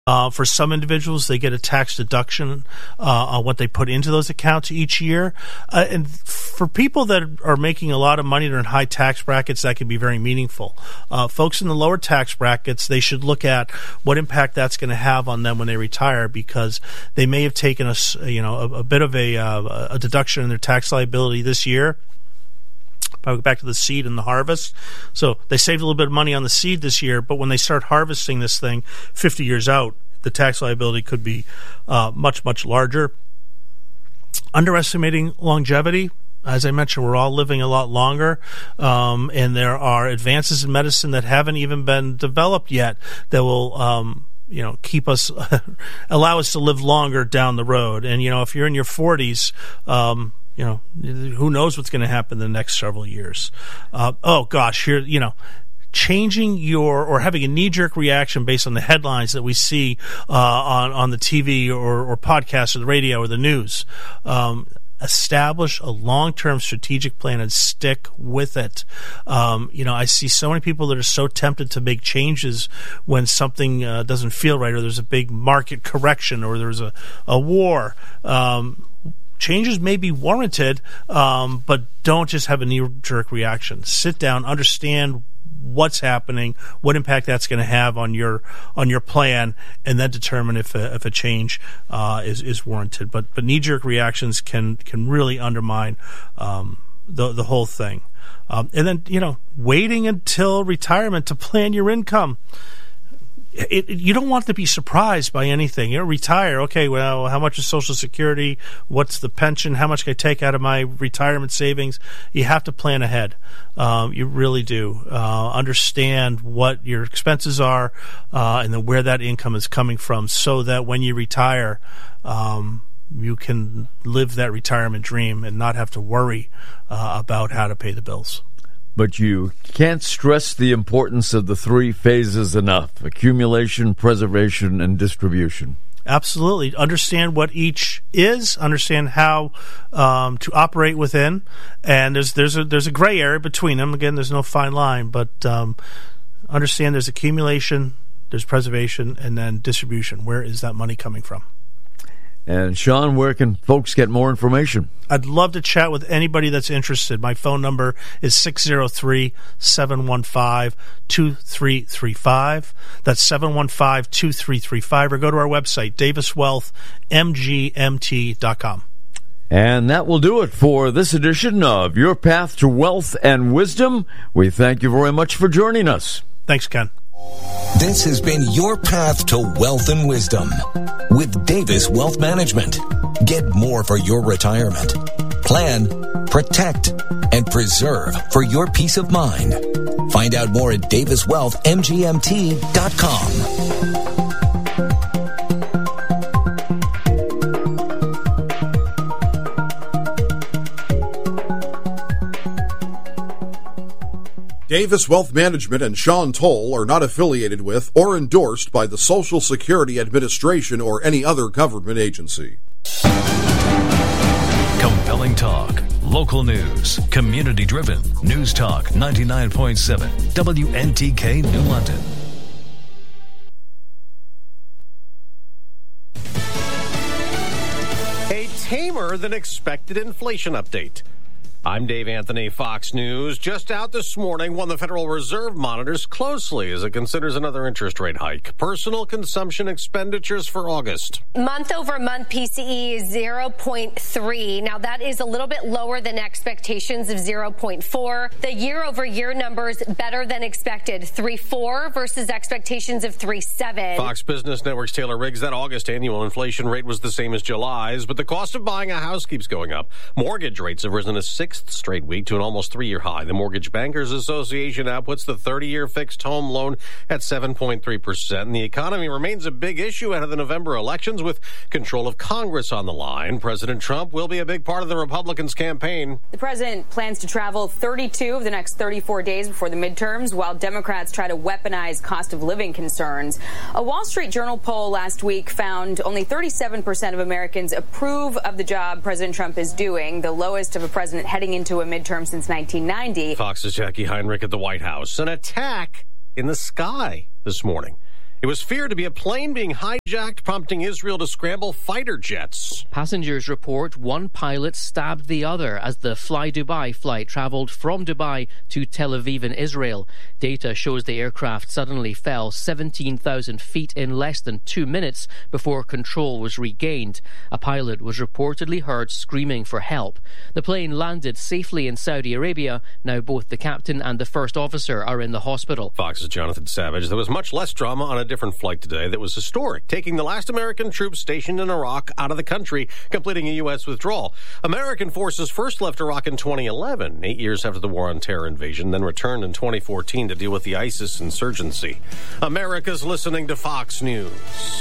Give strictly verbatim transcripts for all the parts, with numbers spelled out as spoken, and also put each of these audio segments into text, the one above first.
Uh, for some individuals, they get a tax deduction uh, on what they put into those accounts each year. Uh, and for people that are making a lot of money, they're in high tax brackets, that can be very meaningful. Uh, folks in the lower tax brackets, they should look at what impact that's going to have on them when they retire, because they may have taken a, you know, a, a bit of a, uh, a deduction in their tax liability this year. I'll go back to the seed and the harvest. So they saved a little bit of money on the seed this year, but when they start harvesting this thing fifty years out, the tax liability could be uh, much, much larger. Underestimating longevity. As I mentioned, we're all living a lot longer, um, and there are advances in medicine that haven't even been developed yet that will um, you know, keep us, allow us to live longer down the road. And, you know, if you're in your forties, um, you know, who knows what's going to happen in the next several years. Uh, oh, gosh, here, you know, changing your or having a knee-jerk reaction based on the headlines that we see uh, on, on the T V or, or podcast or the radio or the news. Um, establish a long-term strategic plan and stick with it. Um, you know, I see so many people that are so tempted to make changes when something uh, doesn't feel right, or there's a big market correction, or there's a, a war. Um Changes may be warranted, um, but don't just have a knee-jerk reaction. Sit down, understand what's happening, what impact that's going to have on your on your plan, and then determine if a, if a change uh, is is warranted. But but knee-jerk reactions can can really undermine um, the the whole thing. Um, and then, you know, waiting until retirement to plan your income. It, it, you don't want to be surprised by anything. You know, retire. Okay, well, how much is Social Security? What's the pension? How much can I take out of my retirement savings? You have to plan ahead. Um, you really do. Uh, understand what your expenses are uh, and then where that income is coming from, so that when you retire, um, you can live that retirement dream and not have to worry uh, about how to pay the bills. But you can't stress the importance of the three phases enough: accumulation, preservation, and distribution. Absolutely. Understand what each is, understand how um, to operate within, and there's there's a there's a gray area between them. Again, there's no fine line, but um, understand there's accumulation, there's preservation, and then distribution. Where is that money coming from? And Sean, where can folks get more information? I'd love to chat with anybody that's interested. My phone number is six oh three, seven one five, two three three five. That's seven one five, two three three five. Or go to our website, davis wealth m g m t dot com. And that will do it for this edition of Your Path to Wealth and Wisdom. We thank you very much for joining us. Thanks, Ken. This has been Your Path to Wealth and Wisdom with Davis Wealth Management. Get more for your retirement. Plan, protect, and preserve for your peace of mind. Find out more at davis wealth m g m t dot com. Davis Wealth Management and Sean Toll are not affiliated with or endorsed by the Social Security Administration or any other government agency. Compelling talk, local news, community-driven. News Talk ninety-nine point seven, W N T K New London. A tamer than expected inflation update. I'm Dave Anthony, Fox News. Just out this morning, one the Federal Reserve monitors closely as it considers another interest rate hike. Personal consumption expenditures for August. Month over month P C E is zero point three. Now that is a little bit lower than expectations of zero point four. The year over year numbers better than expected, three point four versus expectations of three point seven. Fox Business Network's Taylor Riggs, that August annual inflation rate was the same as July's, but the cost of buying a house keeps going up. Mortgage rates have risen a sixth straight week to an almost three-year high. The Mortgage Bankers Association now puts the thirty-year fixed home loan at seven point three percent. And the economy remains a big issue ahead of the November elections with control of Congress on the line. President Trump will be a big part of the Republicans' campaign. The president plans to travel thirty-two of the next thirty-four days before the midterms, while Democrats try to weaponize cost of living concerns. A Wall Street Journal poll last week found only thirty-seven percent of Americans approve of the job President Trump is doing, the lowest of a president heading into a midterm since nineteen ninety. Fox's Jackie Heinrich at the White House. An attack in the sky this morning. It was feared to be a plane being hijacked, prompting Israel to scramble fighter jets. Passengers report one pilot stabbed the other as the Fly Dubai flight traveled from Dubai to Tel Aviv in Israel. Data shows the aircraft suddenly fell seventeen thousand feet in less than two minutes before control was regained. A pilot was reportedly heard screaming for help. The plane landed safely in Saudi Arabia. Now both the captain and the first officer are in the hospital. Fox's Jonathan Savage. There was much less drama on a different flight today that was historic, taking the last American troops stationed in Iraq out of the country, completing a U S withdrawal. American forces first left Iraq in twenty eleven, eight years after the War on Terror invasion, then returned in twenty fourteen to deal with the ISIS insurgency. America's listening to Fox News.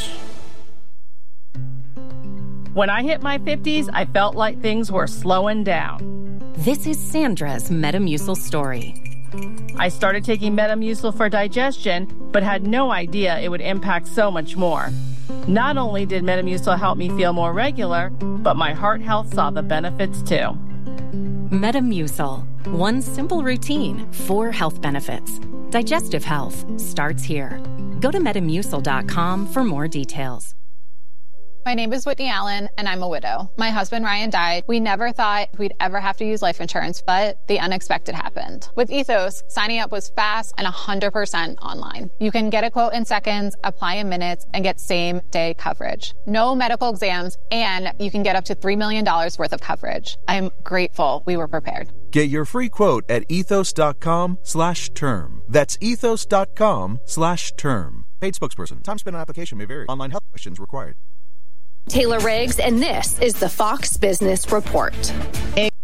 When I hit my fifties, I felt like things were slowing down. This is Sandra's Metamucil story. I started taking Metamucil for digestion, but had no idea it would impact so much more. Not only did Metamucil help me feel more regular, but my heart health saw the benefits too. Metamucil. One simple routine, four health benefits. Digestive health starts here. Go to metamucil dot com for more details. My name is Whitney Allen, and I'm a widow. My husband, Ryan, died. We never thought we'd ever have to use life insurance, but the unexpected happened. With Ethos, signing up was fast and one hundred percent online. You can get a quote in seconds, apply in minutes, and get same-day coverage. No medical exams, and you can get up to three million dollars worth of coverage. I'm grateful we were prepared. Get your free quote at ethos.com slash term. That's ethos.com slash term. Paid spokesperson. Time spent on application may vary. Online health questions required. Taylor Riggs, and this is the Fox Business Report.